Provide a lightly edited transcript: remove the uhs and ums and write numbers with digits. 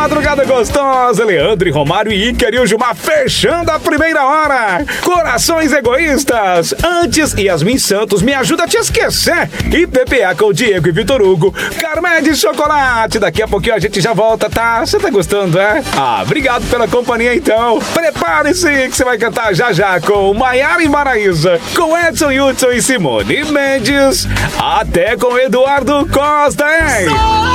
madrugada gostosa, Leandro e Romário e Ícaro e o Gilmar fechando a primeira hora. Corações egoístas. Antes, Yasmin Santos me ajuda a te esquecer. E PPA com o Diego e Vitor Hugo. Carmé de chocolate. Daqui a pouquinho a gente já volta, tá? Você tá gostando, é? Obrigado pela companhia, então. Prepare-se que você vai cantar já já com Maiara e Maraísa, com Edson Hudson e Simone Mendes, até com Eduardo Costa, hein?